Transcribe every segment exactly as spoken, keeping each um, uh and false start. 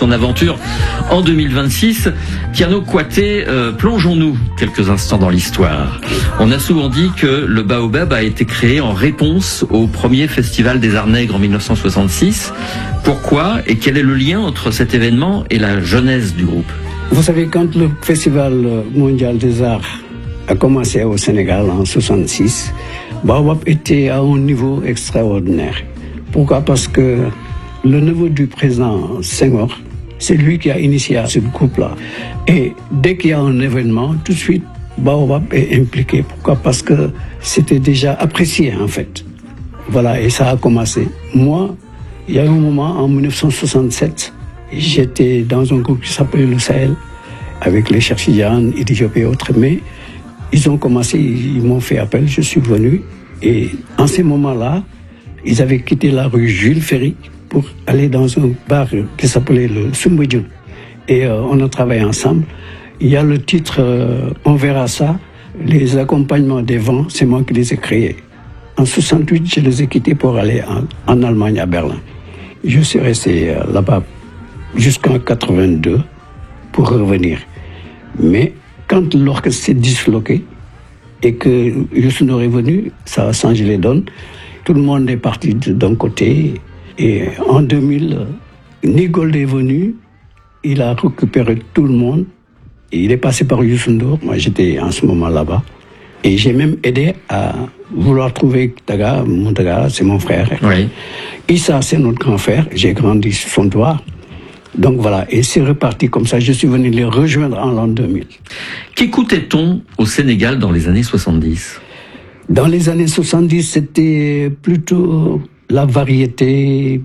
son aventure en deux mille vingt-six. Tiano Kouaté, euh, plongeons-nous quelques instants dans l'histoire. On a souvent dit que le Baobab a été créé en réponse au premier festival des Arts Nègres en mille neuf cent soixante-six. Pourquoi et quel est le lien entre cet événement et la genèse du groupe? Vous savez, quand le Festival mondial des arts a commencé au Sénégal en soixante-six, Baobab était à un niveau extraordinaire. Pourquoi? Parce que le neveu du président Senghor, c'est lui qui a initié ce groupe-là. Et dès qu'il y a un événement, tout de suite, Baobab est impliqué. Pourquoi? Parce que c'était déjà apprécié, en fait. Voilà, et ça a commencé. Moi, il y a un moment, en mille neuf cent soixante-sept, j'étais dans un groupe qui s'appelait le Sahel, avec les Cheikh Tidiane, Idi Diop et autres, mais ils ont commencé, ils m'ont fait appel, je suis venu, et en ces moments-là, ils avaient quitté la rue Jules Ferry pour aller dans un bar qui s'appelait le Soumbédioune. Et euh, on a travaillé ensemble. Il y a le titre euh, On verra ça, les accompagnements des vents, c'est moi qui les ai créés. En soixante-huit, je les ai quittés pour aller en, en Allemagne, à Berlin. Je suis resté euh, là-bas jusqu'en quatre-vingt-deux pour revenir. Mais quand l'orchestre s'est disloqué et que Youssou N'Dour est venu, ça a changé les donnes. Tout le monde est parti d'un côté. Et en deux mille, Nigold est venu, il a récupéré tout le monde. Et il est passé par Youssou N'Dour, moi j'étais en ce moment là-bas. Et j'ai même aidé à vouloir trouver Daga, mon Daga, c'est mon frère. Oui. Issa, c'est notre grand frère, j'ai grandi sur son toit. Donc voilà, et c'est reparti comme ça. Je suis venu les rejoindre en l'an deux mille. Qu'écoutait-on au Sénégal dans les années soixante-dix? Dans les années soixante-dix, c'était plutôt la variété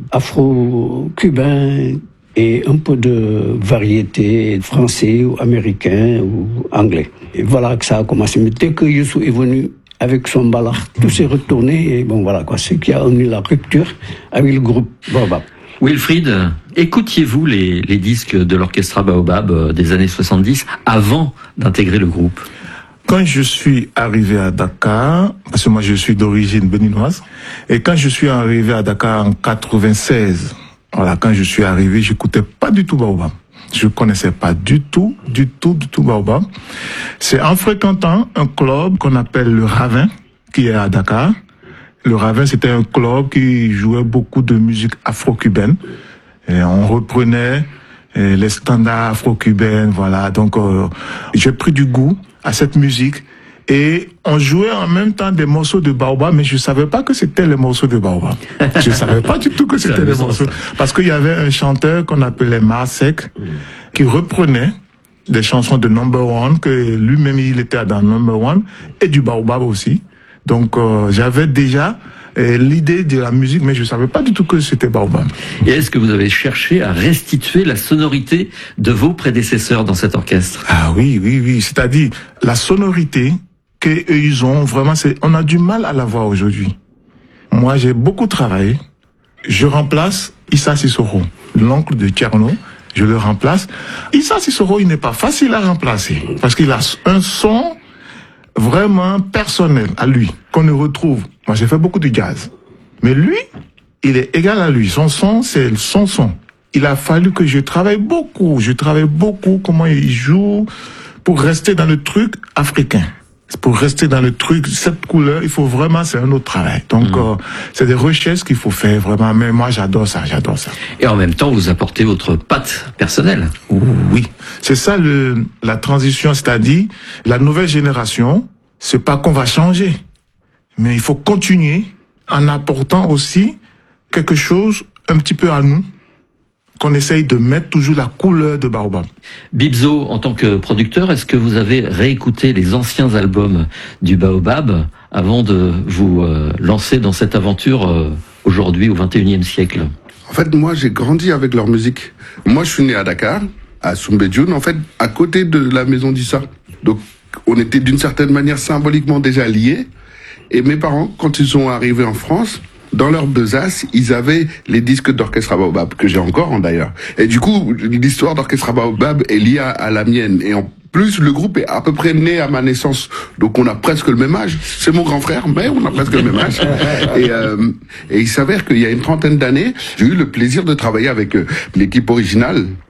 afro-cubain et un peu de variété français ou américain ou anglais. Et voilà que ça a commencé. Mais dès que Youssou est venu avec son balard, tout s'est retourné et bon voilà quoi. Ce qui a amené la rupture avec le groupe Baobab. Wilfried, écoutiez-vous les, les disques de l'orchestra Baobab des années soixante-dix avant d'intégrer le groupe? Quand je suis arrivé à Dakar, parce que moi je suis d'origine béninoise, et quand je suis arrivé à Dakar en quatre-vingt-seize, voilà, quand je suis arrivé, j'écoutais pas du tout Baobab. Je connaissais pas du tout, du tout, du tout Baobab. C'est en fréquentant un club qu'on appelle le Ravin, qui est à Dakar. Le Ravin, c'était un club qui jouait beaucoup de musique afro-cubaine. Et on reprenait les standards afro-cubains, voilà. Donc, euh, j'ai pris du goût à cette musique. Et on jouait en même temps des morceaux de Baobab, mais je savais pas que c'était les morceaux de Baobab. Je savais pas du tout que c'était les morceaux. Parce qu'il y avait un chanteur qu'on appelait Marsek, qui reprenait des chansons de Number One, que lui-même il était dans Number One, et du Baobab aussi. Donc euh, j'avais déjà euh, l'idée de la musique, mais je savais pas du tout que c'était Baobab. Et est-ce que vous avez cherché à restituer la sonorité de vos prédécesseurs dans cet orchestre? Ah oui, oui, oui. C'est-à-dire la sonorité qu'ils ont, vraiment, c'est, on a du mal à la voir aujourd'hui. Moi, j'ai beaucoup travaillé. Je remplace Issa Sissoko, l'oncle de Tcherno. Je le remplace. Issa Sissoko, il n'est pas facile à remplacer parce qu'il a un son vraiment personnel à lui, qu'on ne retrouve. Moi, j'ai fait beaucoup de jazz. Mais lui, il est égal à lui. Son son, c'est son son. Il a fallu que je travaille beaucoup. Je travaille beaucoup comment il joue pour rester dans le truc africain. Pour rester dans le truc, cette couleur, il faut vraiment, c'est un autre travail. Donc, mmh. euh, c'est des recherches qu'il faut faire vraiment. Mais moi, j'adore ça, j'adore ça. Et en même temps, vous apportez votre patte personnelle. Oui, c'est ça le la transition, c'est-à-dire la nouvelle génération. C'est pas qu'on va changer, mais il faut continuer en apportant aussi quelque chose un petit peu à nous, qu'on essaye de mettre toujours la couleur de Baobab. Bibzo, en tant que producteur, est-ce que vous avez réécouté les anciens albums du Baobab avant de vous euh, lancer dans cette aventure euh, aujourd'hui au vingt et unième siècle? En fait, moi, j'ai grandi avec leur musique. Moi, je suis né à Dakar, à Soumbédioune, en fait, à côté de la maison d'Issa. Donc, on était d'une certaine manière symboliquement déjà liés. Et mes parents, quand ils sont arrivés en France, dans leur besace, ils avaient les disques d'Orchestra Baobab, que j'ai encore, hein, d'ailleurs. Et du coup, l'histoire d'Orchestra Baobab est liée à, à la mienne. Et en plus, le groupe est à peu près né à ma naissance. Donc, on a presque le même âge. C'est mon grand frère, mais on a presque le même âge. Et, euh, et il s'avère qu'il y a une trentaine d'années, j'ai eu le plaisir de travailler avec euh, l'équipe originale